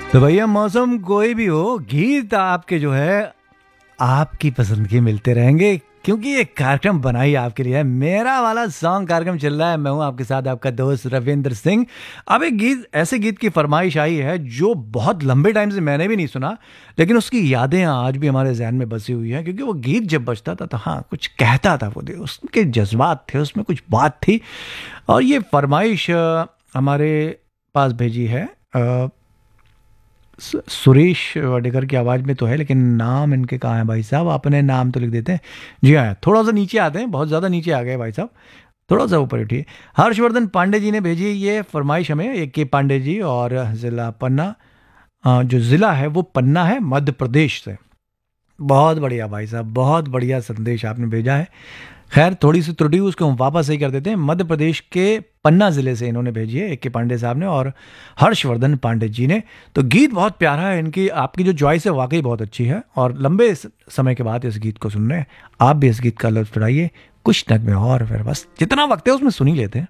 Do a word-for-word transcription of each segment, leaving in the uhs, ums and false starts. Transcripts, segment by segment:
तो भैया मौसम कोई भी हो, गीत आपके जो है आपकी पसंद के मिलते रहेंगे, क्योंकि ये कार्यक्रम बना ही आपके लिए है। मेरा वाला सॉन्ग कार्यक्रम चल रहा है, मैं हूं आपके साथ आपका दोस्त रविंद्र सिंह। अब एक गीत, ऐसे गीत की फरमाइश आई है जो बहुत लंबे टाइम से मैंने भी नहीं सुना, लेकिन उसकी यादें आज भी हमारे जहन में बसी हुई हैं, क्योंकि वो गीत जब बजता था तो हाँ कुछ कहता था, वो उसके जज्बात थे, उसमें कुछ बात थी। और ये फरमाइश अ, हमारे पास भेजी है अ, सु- सुरेश वाडेकर की आवाज़ में तो है, लेकिन नाम इनके कहाँ है भाई साहब? अपने नाम तो लिख देते हैं। जी हाँ, थोड़ा सा नीचे आते हैं, बहुत ज़्यादा नीचे आ गए भाई साहब, थोड़ा सा ऊपर उठिए। हर्षवर्धन पांडे जी ने भेजी है ये फरमाइश हमें, एक के पांडे जी, और ज़िला पन्ना, अ, जो ज़िला है वो पन्ना है, मध्य प्रदेश से। बहुत बढ़िया भाई साहब, बहुत बढ़िया संदेश आपने भेजा है। खैर थोड़ी सी त्रुटि, उसको हम वापस सही कर देते हैं। मध्य प्रदेश के पन्ना जिले से इन्होंने भेजी है, एक के पांडे साहब ने और हर्षवर्धन पांडे जी ने। तो गीत बहुत प्यारा है, इनकी आपकी जो चॉइस है वाकई बहुत अच्छी है, और लंबे स- समय के बाद इस गीत को सुन रहे हैं। आप भी इस गीत का लुत्फ उठाइए, कुछ नगमे और फिर बस जितना वक्त है उसमें सुन ही लेते हैं।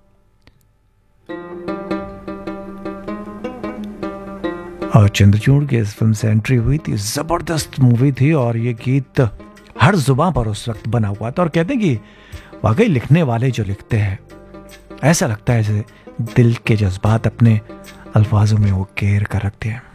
और चंद्रचूड़ की इस फिल्म से एंट्री हुई थी, जबरदस्त मूवी थी, और ये गीत हर जुबां पर उस वक्त बना हुआ था। और कहते हैं कि वाकई लिखने वाले जो लिखते हैं, ऐसा लगता है जैसे दिल के जज्बात अपने अल्फाजों में वो केर कर रखते हैं।